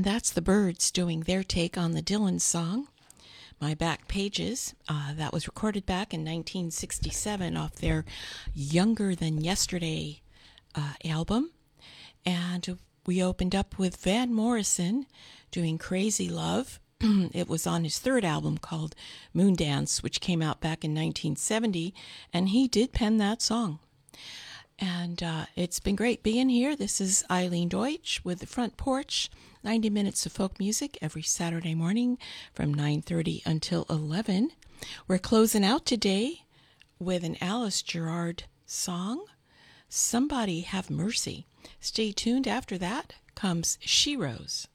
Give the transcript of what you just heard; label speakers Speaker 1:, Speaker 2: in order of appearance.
Speaker 1: And that's the Byrds doing their take on the Dylan song, My Back Pages. That was recorded back in 1967 off their Younger Than Yesterday album. And we opened up with Van Morrison doing Crazy Love. It was on his third album called Moondance, which came out back in 1970, and he did pen that song. And it's been great being here. This is Eileen Deutsch with The Front Porch, 90 minutes of folk music every Saturday morning from 9:30 until 11. We're closing out today with an Alice Gerrard song, Somebody Have Mercy. Stay tuned. After that comes She Rose.